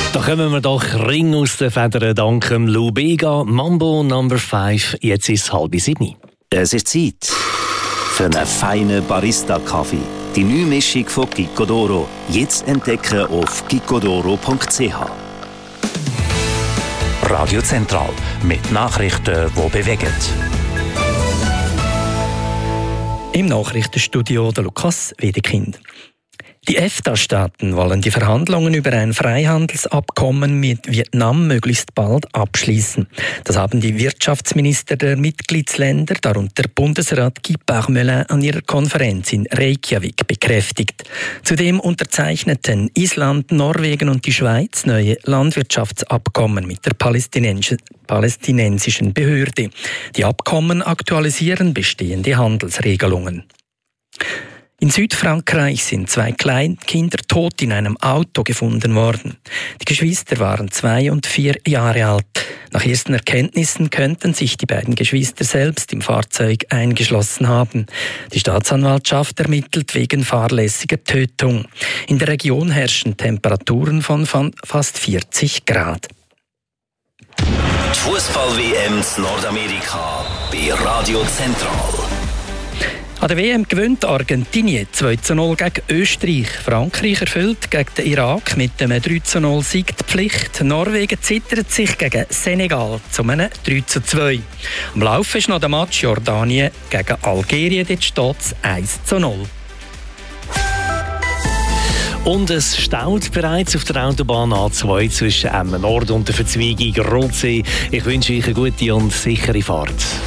Da kommen wir doch Ring aus den Federn dank dem Lou Bega. Mambo No. 5, jetzt ist es 6:30. Es ist Zeit für einen feinen Barista-Kaffee. Die neue Mischung von Gicco d'Oro. Jetzt entdecken auf giccodoro.ch. Radio Zentral mit Nachrichten, die bewegen. Im Nachrichtenstudio der Lukas Wedekind. Die EFTA-Staaten wollen die Verhandlungen über ein Freihandelsabkommen mit Vietnam möglichst bald abschließen. Das haben die Wirtschaftsminister der Mitgliedsländer, darunter Bundesrat Guy Parmelin, an ihrer Konferenz in Reykjavik bekräftigt. Zudem unterzeichneten Island, Norwegen und die Schweiz neue Landwirtschaftsabkommen mit der palästinensischen Behörde. Die Abkommen aktualisieren bestehende Handelsregelungen. In Südfrankreich sind 2 Kleinkinder tot in einem Auto gefunden worden. Die Geschwister waren 2 und 4 Jahre alt. Nach ersten Erkenntnissen könnten sich die beiden Geschwister selbst im Fahrzeug eingeschlossen haben. Die Staatsanwaltschaft ermittelt wegen fahrlässiger Tötung. In der Region herrschen Temperaturen von fast 40 Grad. Die Fußball-WM in Nordamerika bei Radio Zentral. An der WM gewinnt Argentinien 2:0 gegen Österreich. Frankreich erfüllt gegen den Irak mit einem 3:0 Sieg die Pflicht. Norwegen zittert sich gegen Senegal zu einem 3:2. Am Laufen ist noch der Match Jordanien gegen Algerien. Dort steht es 1:0. Und es staut bereits auf der Autobahn A2 zwischen Emmen Nord und der Verzweigung Rotsee. Ich wünsche euch eine gute und sichere Fahrt.